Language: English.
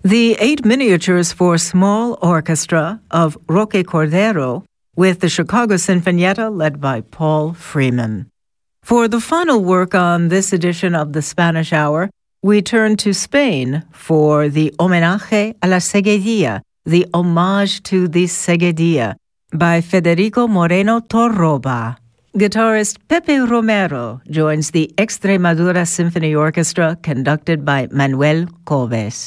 The 8 miniatures for small orchestra of Roque Cordero with the Chicago Sinfonietta led by Paul Freeman. For the final work on this edition of the Spanish Hour, we turn to Spain for the Homenaje a la Seguidilla, the Homage to the Seguidilla, by Federico Moreno Torroba. Guitarist Pepe Romero joins the Extremadura Symphony Orchestra conducted by Manuel Coves.